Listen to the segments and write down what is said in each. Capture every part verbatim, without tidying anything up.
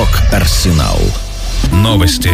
Рок-Арсенал. Новости.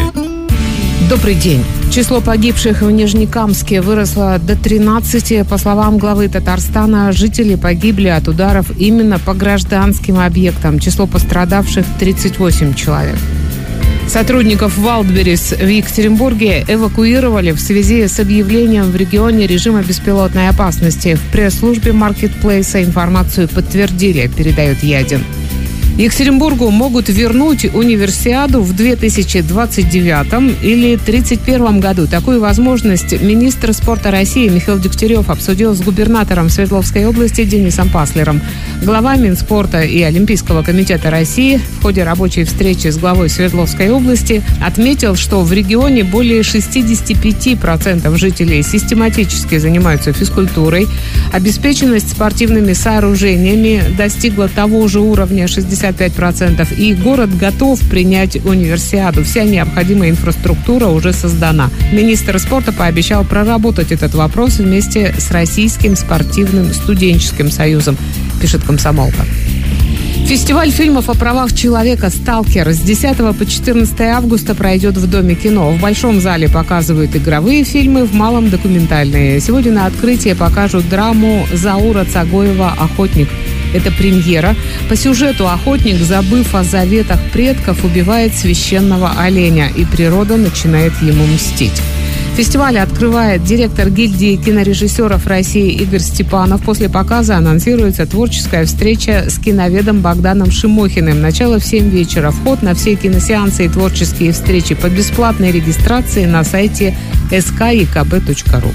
Добрый день. Число погибших в Нижнекамске выросло до тринадцати. По словам главы Татарстана, жители погибли от ударов именно по гражданским объектам. Число пострадавших – тридцать восемь человек. Сотрудников Wildberries в Екатеринбурге эвакуировали в связи с объявлением в регионе режима беспилотной опасности. В пресс-службе маркетплейса информацию подтвердили, передает Ядин. Екатеринбургу могут вернуть универсиаду в две тысячи двадцать девятом или две тысячи тридцать первом году. Такую возможность министр спорта России Михаил Дегтярев обсудил с губернатором Свердловской области Денисом Паслером. Глава Минспорта и Олимпийского комитета России в ходе рабочей встречи с главой Свердловской области отметил, что в регионе более шестьдесят пять процентов жителей систематически занимаются физкультурой. Обеспеченность спортивными сооружениями достигла того же уровня шестьдесят пять процентов, и город готов принять универсиаду. Вся необходимая инфраструктура уже создана. Министр спорта пообещал проработать этот вопрос вместе с Российским спортивным студенческим союзом, пишет «Комсомолка». Фестиваль фильмов о правах человека «Сталкер» с десятого по четырнадцатое августа пройдет в Доме кино. В Большом зале показывают игровые фильмы, в Малом – документальные. Сегодня на открытии покажут драму Заура Цагоева «Охотник». Это премьера. По сюжету охотник, забыв о заветах предков, убивает священного оленя, и природа начинает ему мстить. Фестиваль открывает директор гильдии кинорежиссеров России Игорь Степанов. После показа анонсируется творческая встреча с киноведом Богданом Шимохиным. Начало в семь вечера. Вход на все киносеансы и творческие встречи по бесплатной регистрации на сайте эс ка е ка бэ точка ру.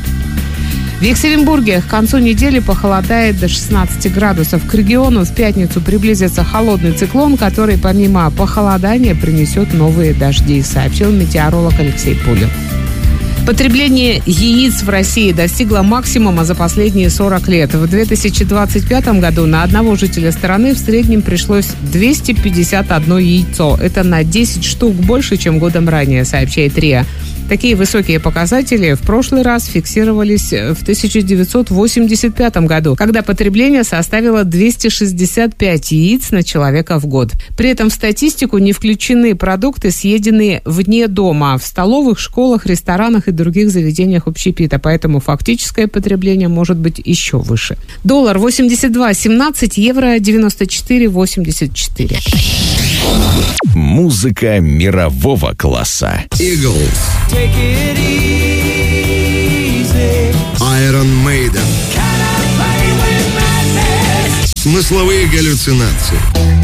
В Екатеринбурге к концу недели похолодает до шестнадцати градусов. К региону в пятницу приблизится холодный циклон, который помимо похолодания принесет новые дожди, сообщил метеоролог Алексей Пулин. Потребление яиц в России достигло максимума за последние сорок лет. В две тысячи двадцать пятом году на одного жителя страны в среднем пришлось двести пятьдесят одно яйцо. Это на десять штук больше, чем годом ранее, сообщает РИА. Такие высокие показатели в прошлый раз фиксировались в тысяча девятьсот восемьдесят пятом году, когда потребление составило двести шестьдесят пять яиц на человека в год. При этом в статистику не включены продукты, съеденные вне дома, в столовых, школах, ресторанах и других заведениях общепита, поэтому фактическое потребление может быть еще выше. Доллар восемьдесят два семнадцать, евро девяносто четыре восемьдесят четыре. Музыка мирового класса. Eagles. Iron Maiden. Смысловые галлюцинации.